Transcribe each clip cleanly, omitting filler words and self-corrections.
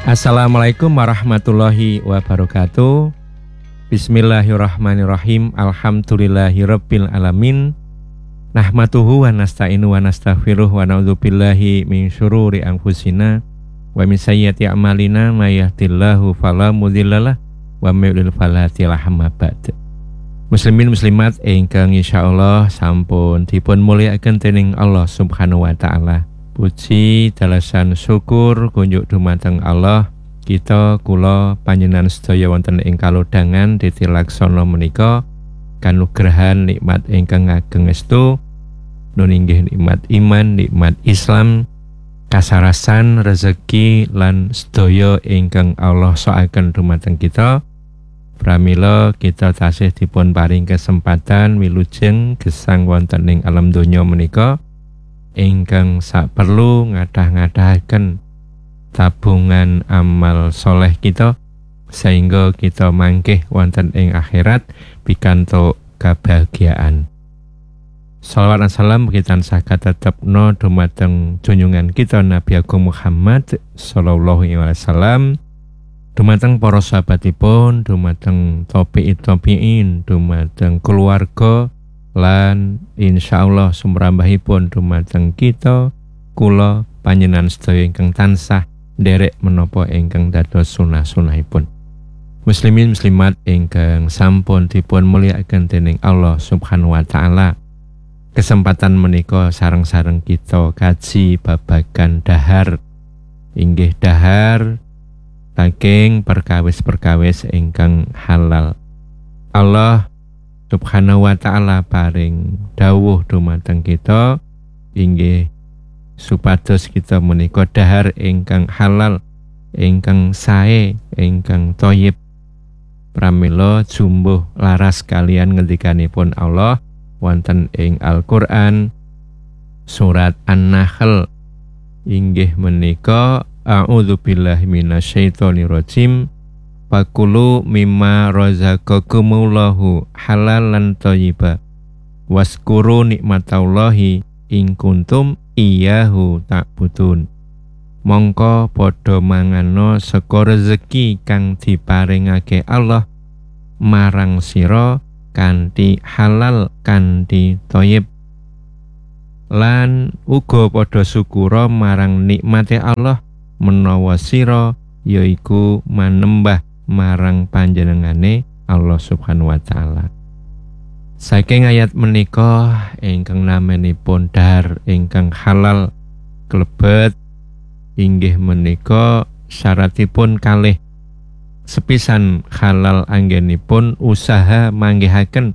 Assalamualaikum warahmatullahi wabarakatuh. Bismillahirrahmanirrahim. Alhamdulillahirabbil alamin. Nahmaduhu wa nasta'inu wa nastaghfiruh wa na'udzubillahi min syururi anfusina wa min sayyiati a'malina may yahdihillahu fala mudhillalah wa may yudlil fala hadiya lahu. Muslimin muslimat ingkang insyaallah sampun dipun mulyakaken dening Allah Subhanahu wa taala. Puji dalasan syukur kunjuk dumateng Allah, kita kula panjenengan sedaya wonten ing kalodhangan ditilaksana menika kanugrahan nikmat ingkang ageng estu nun inggih nikmat iman, nikmat Islam, kasarasan, rezeki lan sedaya ingkang Allah soaken dumateng kita. Pramila kita tasih dipun paring kesempatan wilujeng gesang wonten ing alam donya menika ingkang sak perlu ngadah-ngadahaken tabungan amal soleh kita sehingga kita mangkih wonten ing akhirat pikantuk kebahagiaan. Shalawat dan salam kita tansah tetepno dumateng junjungan kita Nabi Agung Muhammad sallallahu alaihi wasallam, dumateng para sahabatipun, dumateng tabi'in, dumateng keluarga lan insyaallah sumrambahipun dumateng kita kula panjenengan sedaya ingkang tansah nderek menapa ingkang dados sunah-sunahipun. Muslimin muslimat ingkang sampun dipun mulyakaken dening Allah Subhanahu wa taala. Kesempatan menika sareng-sareng kita kaji babagan dahar. Inggih dahar saking perkawis-perkawis ingkang halal. Allah Subhanahu wa ta'ala paring dawuh dumateng kita inggih supados kita menika dahar ingkang halal, ingkang sae, ingkang thayyib. Pramila jumbuh laras kalian ngendikanipun Allah wonten ing Al-Qur'an surat An-Nahl inggih menika a'udzubillahi minasyaitonirrajim. Fakulu mimma razaqakumullahu halalan thayyiba waskuru nikmatallahi ing kuntum iyyahu ta'budun. Mongko padha mangano saka rezeki kang diparingake Allah marang sira kanthi halal, kanthi thayyib. Lan uga padha syukura marang nikmate Allah menawa sira yaiku manembah marang panjenengane Allah Subhanahu wa taala. Saking ayat menika ingkang namanipun dahar ingkang halal klebet inggih menika syaratipun kalih. Sepisan halal anggenipun usaha manggihaken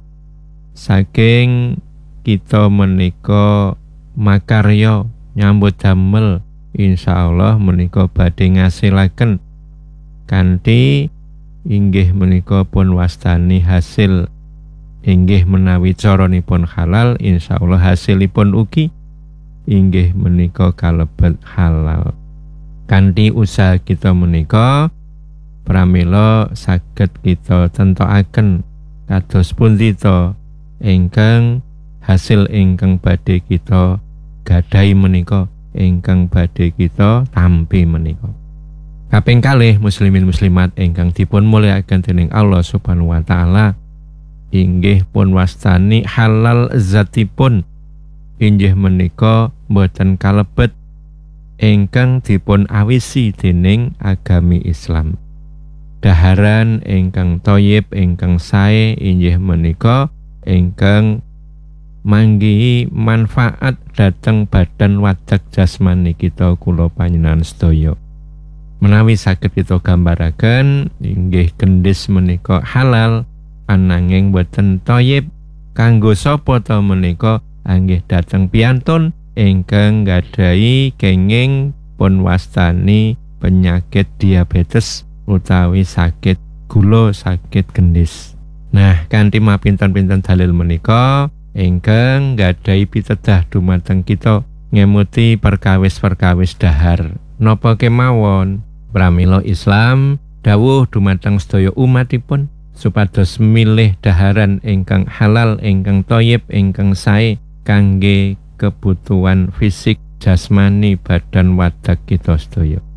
saking kita menika makarya nyambut damel insyaallah menika badhe ngasilaken kanthi inggih menika pun wastani hasil inggih menawi caranipun halal insyaallah hasilipun ugi inggih menika kalebet halal. Kanthi usaha kita menika pramila saged kita tentokaken kados pundi to ingkang hasil ingkang badhe kita gadahi menika, ingkang badhe kita tampi menika. Kaping kalih muslimin muslimat ingkang dipun mulyakaken dening Allah Subhanahu wa taala inggih pun wastani halal zatipun inggih menika boten kalebet ingkang dipun awisi dening agami Islam. Daharan ingkang thayyib ingkang sae inggih menika ingkang manggihi manfaat dhateng badan wadak jasmani kita kula panjenengan sedaya. Menawi saged kita gambaraken inggih gendhis menika halal ananging boten thayyib kanggo sapa ta menika inggih dhateng piyantun ingkang gadhahi kenging pun wastani penyakit diabetes utawi sakit gula, sakit gendhis. Nah, kanthi mapinten-pinten dalil menika ingkang gadhahi pitedah dumateng kita ngemuti perkawis-perkawis dahar. Napa kemawon pramila Islam dawuh dumateng sedaya umatipun supados milih daharan ingkang halal, ingkang thayyib, ingkang sae kangge kebutuhan fisik jasmani badan wadak kita sedaya.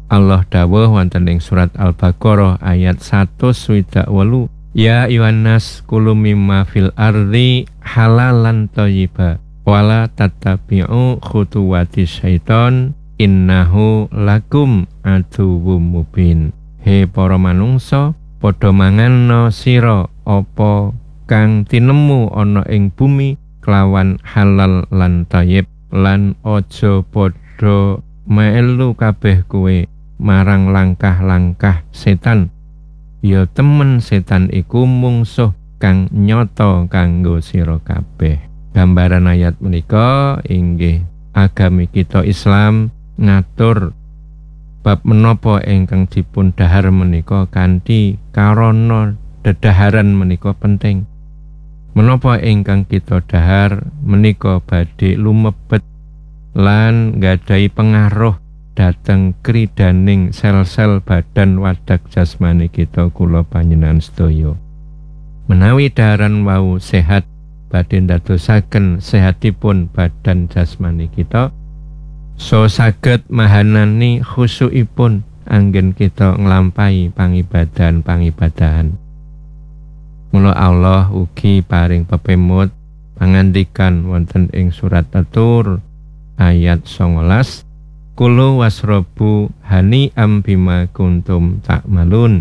Allah dawuh wonten ing surat Al-Baqarah ayat 128. Ya Yohanes kulu mimma fil ardi halalan thayyiba wala tattabi'u khutuwati syaiton innahu lakum aduwwum mubin. He para manungsa padha manganna sira apa kang tinemu ana ing bumi kelawan halal lan thayyib lan aja padha melu kabeh kowe marang langkah-langkah setan. Ya temen setan iku mungsuh kang nyata kanggo sira kabeh. Gambaran ayat menika inggih agami kita Islam ngatur bab menapa ingkang dipun dhahar menika kanthi karana dedaharan menika penting. Menapa ingkang kita dhahar menika badhe lumebet lan nggadhahi pengaruh dhateng kridaning sel-sel badan wadak jasmani kita kula panjenengan sedaya. Menawi dhaharan wau sehat badhe ndadosaken sehatipun badan jasmani kita, so saged mahanani khusyukipun anggen kita nglampahi pangibadahan. Mula Allah ugi paring pepemut pangandikan wonten ing surat At-Tur ayat 19, Kulu wasrobu hani'am bima kuntum ta'malun.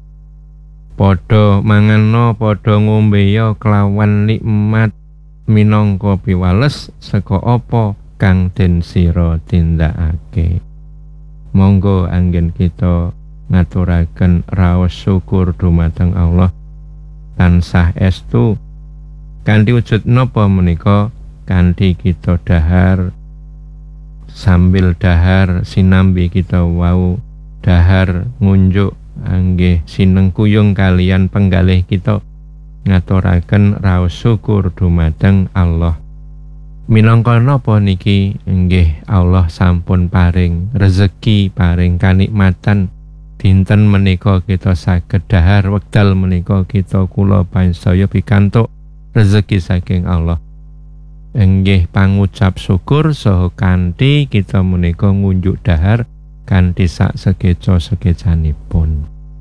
Padha manganna padha ngombeya kelawan nikmat minangka piwales saka apa kang den sira tindakake. Monggo anggen kita ngaturaken raos syukur dumateng Allah tansah estu kanthi wujud napa menika kanthi kita dhahar. Sambil dhahar sinambi kita wau dhahar ngunjuk anggih sineng kuyung kalian penggalih kita ngaturaken raos syukur dumateng Allah. Minangka napa niki inggih Allah sampun paring rezeki, paring kanikmatan. Dinten menika kita saged dhahar, wekdal menika kita kula pansaya pikantuk rezeki saking Allah. Inggih pangucap syukur saha kanthi kita menika ngunjuk dhahar kanthi sak sekeca-sekecanipun.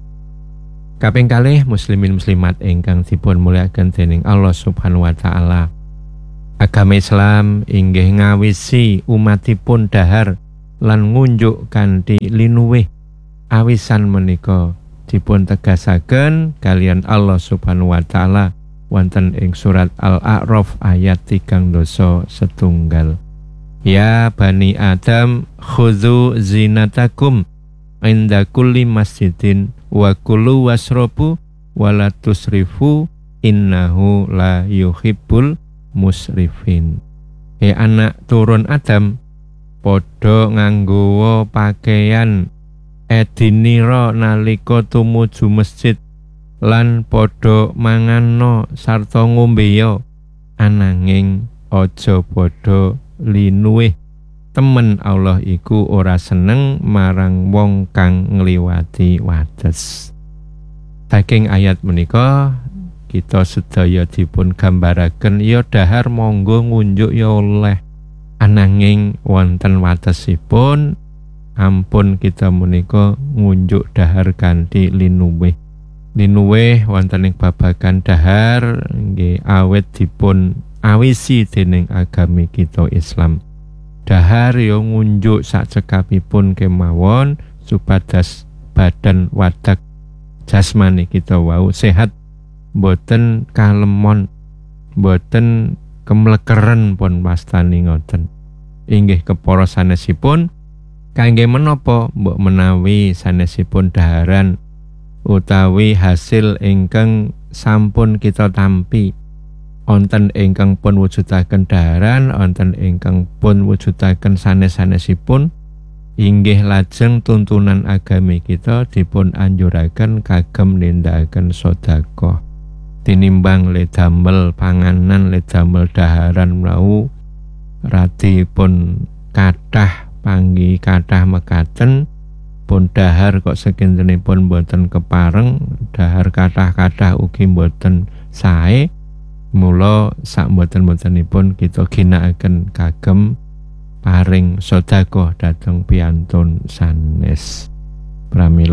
Kaping kalih muslimin muslimat ingkang dipun mulyakaken dening Allah Subhanahu wa taala. Agama Islam inggih ngawisi umatipun dhahar lan ngunjuk kanthi linuwih. Awisan menika dipun tegasaken kalian Allah Subhanahu wa taala wonten ing surat Al-A'raf ayat 3 setunggal. Ya bani Adam khudzu zinatakum inda kulli masjidin wa kulu wasrobu wala tusrifu innahu la yuhibbul musrifin. He anak turun Adam padha nganggo pakaian edinira nalika tumuju masjid lan padha manganna sarta ngombeya ananging aja padha linuwih. Temen Allah iku ora seneng marang wong kang ngliwati wates. Saking ayat menika kita sedaya dipun gambaraken ya dhahar monggo ngunjuk ya oleh, ananging wonten watesipun ampun kita menika ngunjuk dhahar kanthi linuwih. Linuwih wonten ing babagan dhahar nggih awet dipun awisi dening agami kita Islam. Dhahar ya ngunjuk sak cekapipun kemawon supados badan wadak jasmani kita wau sehat, boten kalemon, boten kemlekeren pun wastani ngoten. Inggih kepara sanesipun kangge menapa mbok menawi sanesipun dhaharan utawi hasil ingkang sampun kita tampi, onten ingkang pun wujudaken dhaharan, onten ingkang pun wujudaken sanes-sanesipun, inggih lajeng tuntunan agami kita dipun anjuraken kagem nindakaken sedekah. Tinimbang le damel panganan, le damel dhaharan menawi radi pun kathah panggi kathah mekaten pun dhahar kok sekintenipun boten kepareng, dhahar kathah-kathah ugi boten sae. Mula sak boten-botenipun kita ginakaken kagem paring sedekah dhateng piyantun sanes.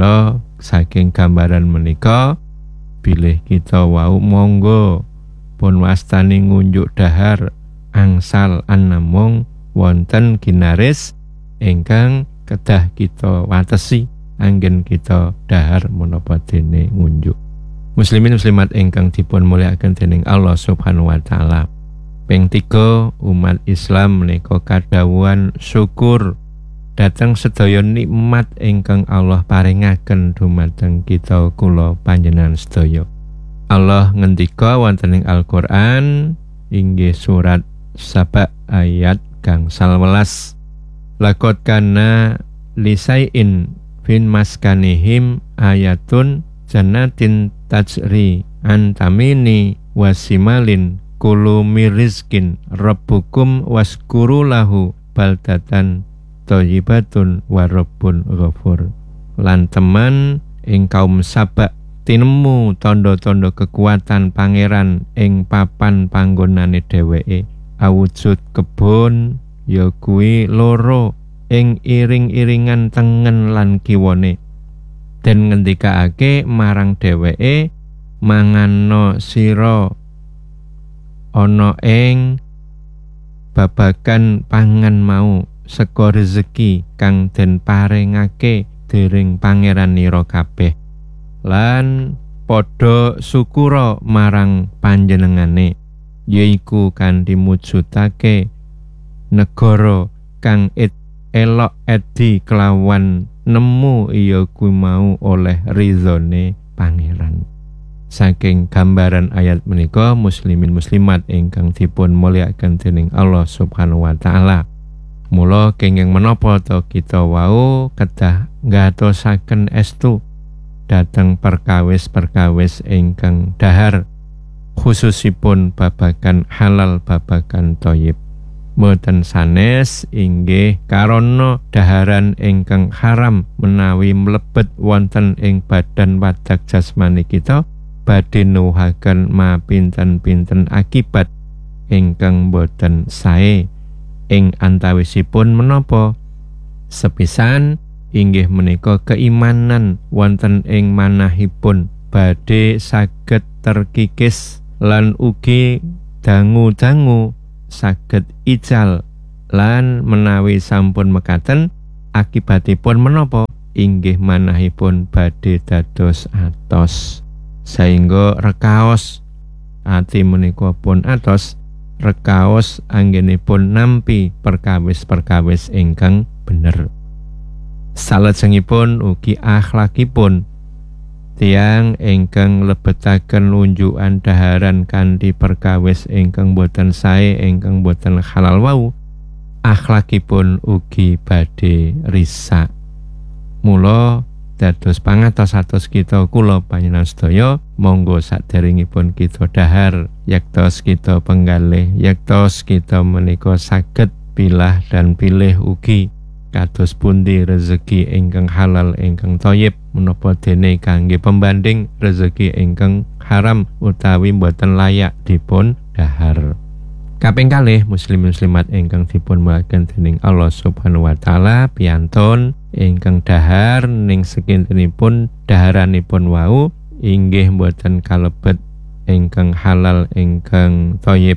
Mila saking gambaran menika bilih kita wau monggo pun wastani ngunjuk dahar angsal anamung wonten ginaris ingkang kedah kita watesi anggen kita dahar menapa dene ngunjuk. Muslimin muslimat ingkang dipun mulyakaken dening Allah Subhanahu wa taala. Ping 3 umat Islam menika kadhawuhan syukur dhateng sedaya nikmat ingkang Allah paringaken dumateng kita kula panjenengan sedaya. Allah ngendika wonten ing Al-Qur'an inggih surat Saba ayat gangsal 11. Laqad kana lisai'in fin maskanihim ayatun jannatin tajri antamini wasimalin kulu mirizkin rabbukum waskuru lahu baldatan thayyibatun wa rabbun ghafur. Lan teman ing kaum Saba tinemu tondo-tondo kekuatan pangeran ing papan panggonane dheweke awujud kebon ya kuwi loro ing iring-iringan tengen lan kiwane den ngendikake marang dheweke mangano sira ana ing babagan pangan mau saka rezeki kang den paringake dening pangeran nira kabeh lan padha syukura marang panjenengane yaiku kanthi mujudake negara kang elok edi kelawan nemu iya kuwi mau oleh rizone pangeran. Saking gambaran ayat menika muslimin muslimat ingkang dipun mulyakaken dening Allah Subhanahu wa taala. Mula kenging menapa to kita wau kedah ngatosaken estu dhateng perkawis-perkawis ingkang dahar khususipun babagan halal babagan thayyib. Mboten sanes inggih karana daharan ingkang haram menawi mlebet wonten ing badan wadak jasmani kita badhe nuwuhaken mapinten-pinten akibat ingkang boten sae ing antawisipun menapa sepisan inggih menika keimanan wonten ing manahipun badhe saged terkikis lan ugi dangu-dangu saged ical lan menawi sampun mekaten akibatipun menapa inggih manahipun badhe dados atos saengga rekaos ati menika pun atos rekaos anggenipun nampi perkawis-perkawis ingkang bener. Salajengipun ugi akhlakipun tiyang ingkang lebetaken unjukan daharan kanthi perkawis ingkang boten sae ingkang boten halal wau akhlakipun ugi badhe risak. Mula dados pangatos-atos kita kula panjenengan sedaya monggo saderengipun kita dahar yaktos kita penggalih yaktos kita menika saged pilah dan pilih ugi kados pundi rezeki ingkang halal ingkang thayyib menapa dene kangge pembanding rezeki ingkang haram utawi boten layak dipun dahar. Kaping kalih muslim muslimat ingkang dipun mulyakaken dening Allah Subhanahu wa taala piyantun ingkang dahar ning sekintenipun daharanipun wau inggih boten kalebet ingkang halal ingkang thayyib.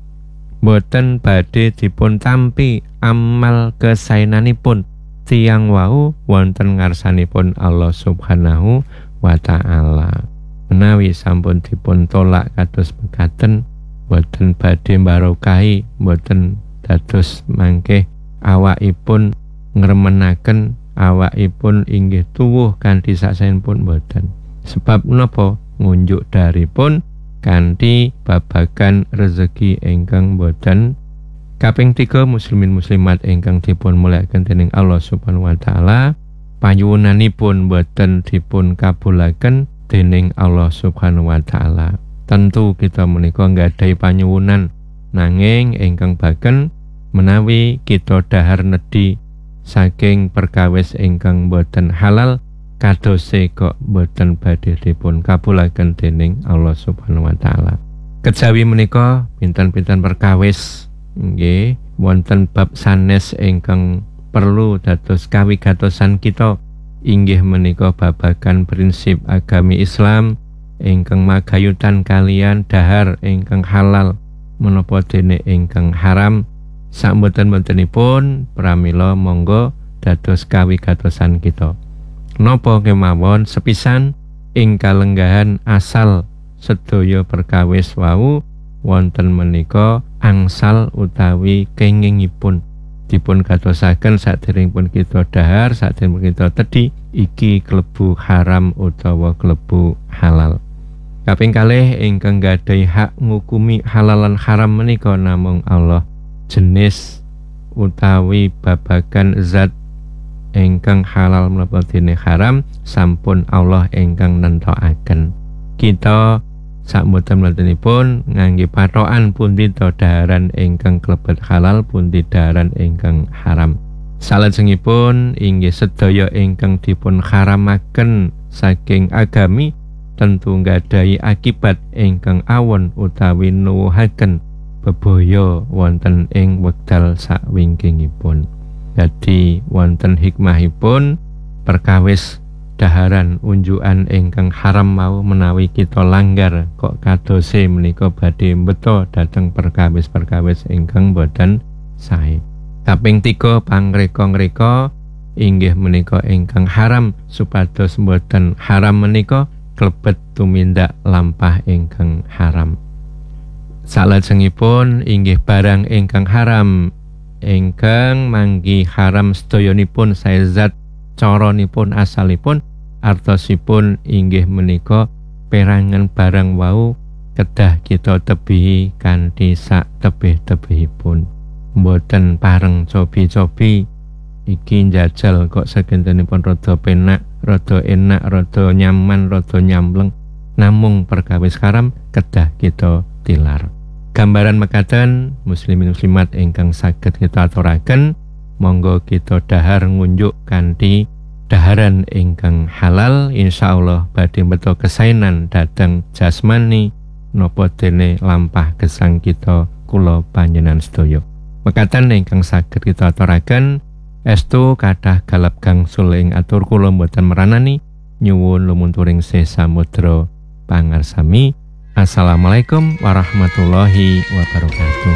Boten badhe dipun tampi amal kesaenanipun tiyang wau wonten ngarsanipun Allah Subhanahu wa taala. Menawi sampun dipun tolak kados mekaten boten badhe barokahi boten dados mangke awakipun ngremenaken awakipun inggih tuwuh kanthi sasaenipun boten. Sebab menapa ngunjuk daripun kanthi babagan rezeki ingkang boten. Kaping 3 muslimin muslimat ingkang dipun mulyakaken dening Allah Subhanahu wa taala panyuwunanipun boten dipun kabulaken dening Allah Subhanahu wa taala. Tentu kita menika nggadahi panyuwunan nanging ingkang baken menawi kita dahar nedhi saking perkawis ingkang boten halal kadose kok boten badhe dipun kabulaken dening Allah Subhanahu wa taala. Kejawi menika pinten-pinten perkawis nggih wonten bab sanes ingkang perlu dados kawigatosan kita inggih menika babagan prinsip agami Islam ingkang magayutan kalian dahar ingkang halal menapa dene ingkang haram. Saboten-botenipun pramila monggo dados kawigatosan kita. Napa kemawon sepisan ing kalenggahan asal sedaya perkawis wau wonten menika angsal utawi kengingipun dipun gatosaken saderengipun kita dahar, saderengipun kita tedhi iki klebu haram utawa klebu halal. Kaping kalih ingkang gadhahi hak ngukumi halal lan haram menika namung Allah. Jenis utawi babagan zat ingkang halal menapa dene haram sampun Allah ingkang nentokaken. Kita saboten-botenipun ngangge patokan pundi to daharan ingkang klebet halal, pundi daharan ingkang haram. Salajengipun inggih sedaya ingkang dipun haramaken saking agami tentu nggadhahi akibat ingkang awon utawi nuwuhaken bebaya wonten ing wekdal sakwingkingipun. Dadi wonten hikmahipun perkawis daharan unjukan ingkang haram mau menawi kita langgar kok kadose menika badhe mbeta dhateng perkawis-perkawis ingkang boten sae. Kaping 3 pangreka-ngreka inggih menika ingkang haram supados boten haram menika klebet tumindak lampah ingkang haram. Salajengipun inggih barang ingkang haram ingkang manggi haram sedayanipun sae zat caranipun asalipun artosipun inggih menika perangan barang wau kedah kita tebihi kanthi sak tebih-tebihipun. Mboten pareng cobi-cobi iki njajal kok segentenipun rada penak, rada enak, rada nyaman, rada nyamleng, namung perkawis haram kedah kita tilar. Gambaran mekaten muslimin muslimat ingkang saged kita aturaken, monggo kita dahar ngunjuk kanthi daharan ingkang halal, insyaallah badhe mbeta kesainan dhateng jasmani napa dene lampah gesang kita kula panjenengan sedaya. Mekaten ingkang saged kita aturaken, estu kathah galap gangsul ing atur kula mboten meranani, nyuwun lumunturing sesamudra pangarsami. Assalamualaikum warahmatullahi wabarakatuh.